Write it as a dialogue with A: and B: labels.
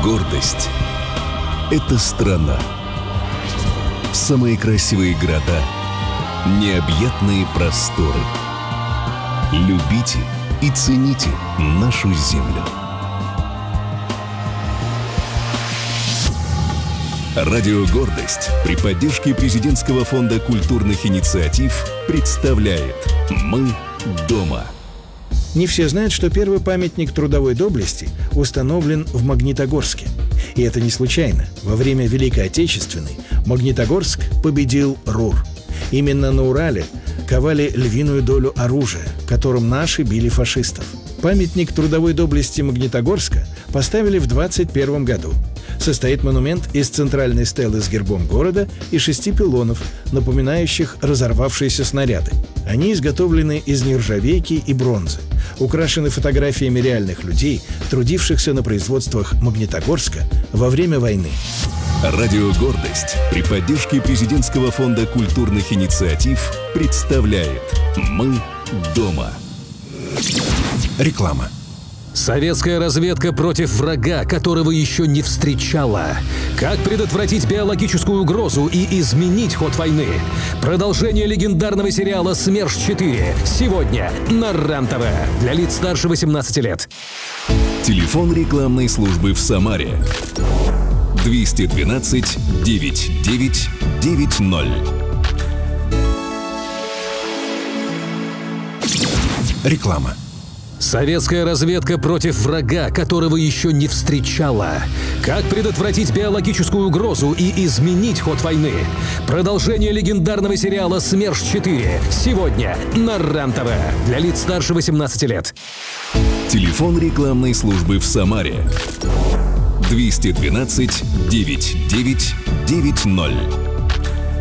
A: Гордость – это страна. Самые красивые города, необъятные просторы. Любите и цените нашу землю. Радио «Гордость» при поддержке Президентского фонда культурных инициатив представляет «Мы дома».
B: Не все знают, что первый памятник трудовой доблести установлен в Магнитогорске. И это не случайно. Во время Великой Отечественной Магнитогорск победил РУР. Именно на Урале ковали львиную долю оружия, которым наши били фашистов. Памятник трудовой доблести Магнитогорска поставили в 1921 году. Состоит монумент из центральной стелы с гербом города и 6 пилонов, напоминающих разорвавшиеся снаряды. Они изготовлены из нержавейки и бронзы, украшены фотографиями реальных людей, трудившихся на производствах Магнитогорска во время войны.
A: Радио «Гордость» при поддержке Президентского фонда культурных инициатив представляет «Мы дома».
C: Реклама.
D: Советская разведка против врага, которого еще не встречала. Как предотвратить биологическую угрозу и изменить ход войны? Продолжение легендарного сериала «СМЕРШ-4» сегодня на РЕН-ТВ для лиц старше 18 лет.
A: Телефон рекламной службы в Самаре 212 9990.
C: Реклама.
D: Советская разведка против врага, которого еще не встречала. Как предотвратить биологическую угрозу и изменить ход войны? Продолжение легендарного сериала «СМЕРШ-4» сегодня на РЕН-ТВ для лиц старше 18 лет.
A: Телефон рекламной службы в Самаре 212 9990.